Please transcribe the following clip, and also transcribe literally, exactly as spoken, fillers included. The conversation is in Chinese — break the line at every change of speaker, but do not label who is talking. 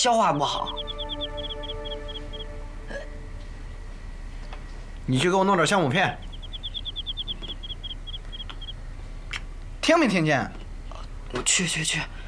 消化不好。
你去给我弄点酵母片。
听没听见？
我去去去。